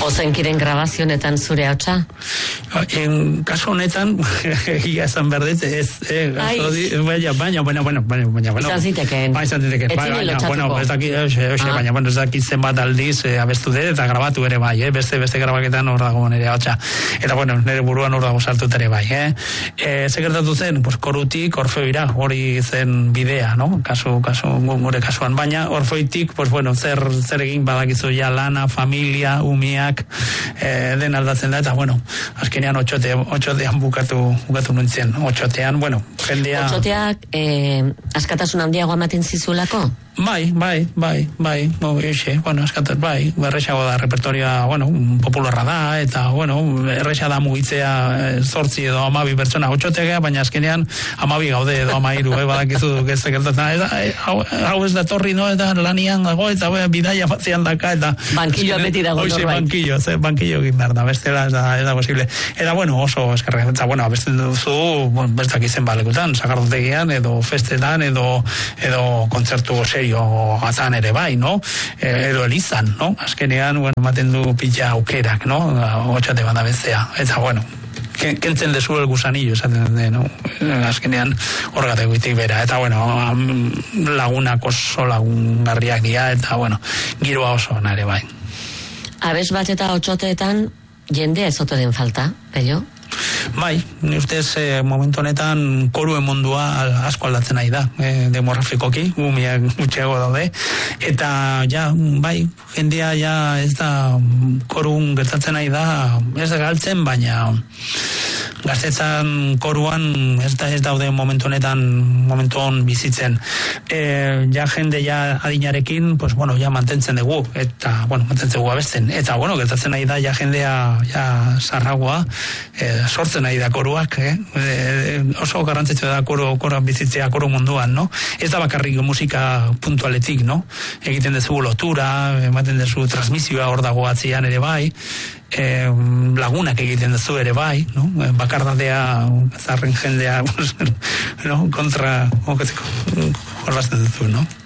Ozenkiren grabazionetan zure hautsa? Kasu honetan, egia esan berdez, baina. Izan zitekeen. Baina, ez dakit zenbat aldiz abestu dut, eta grabatu ere bai, beste grabaketan hor dago nire hautsa. Eta, nire buruan hor dago sartut ere bai, Segertatu zen, korutik Orfeoira, hori zen bidea, no? Gure kasuan, baina Orfeoitik, zer egin badakizu ja lana, familia, umiak, den aldatzen da, eta, azkenean otxotean bukatu nintzen. Otxotean, jendea... Otxoteak askatasun handiago ematen zizulako? Bai, askatat, erresago da repertorioa, popularra da, eta, erresa da mugitzea 8 edo 12 pertsona otxotegea, baina azkenean 12 gaude edo 13, badakizu ez gertatzen. Hau ez da torri, no, eta lanian dago, eta bidaia batzean daka, eta... Bankilloa beti dago norbait. Bankillo egin behar da, bestela ez da posible. Eta, oso eskerrak, eta, abesten duzu, bestak izen balekutan, sagardotegian, edo festetan, edo kontzertu atzan ere bai, no? Edo elizan, no? Azkenean, ematen du pila aukerak, no? Otxate banda bezea. Eta, kentzen dezu el gusanillo, esaten den, no? Azkenean horregatek guitik bera. Eta, lagunak oso lagungarriak dira, eta, giroa oso nare bai. Abes bat eta otxoteetan jendea ez ote den falta, Pello? Bai, ni ustez momentu honetan koruen mundua asko aldatzen nahi da, demografikoki, umiak gutxiago daude, eta jendea ez da korun gertatzen nahi da, ez da galtzen, baina gaztetzan koruan ez daude momentu hon bizitzen. Jende adinarekin, mantentzen dugu, eta, mantentzen dugu abesten, eta, gertatzen nahi da, jendea sarragoa, sortzen nahi da koruak, oso garrantzitsua da koruan bizitzea, koru munduan, no? Ez da bakarrik musika puntualetik, no? Egiten dezu lotura, ematen dezu transmisioa hor dago atzian ere bai, lagunak egiten dezu ere bai, no? Bakardadea, zarren jendea, no? Kontra, horrezten dezu, no?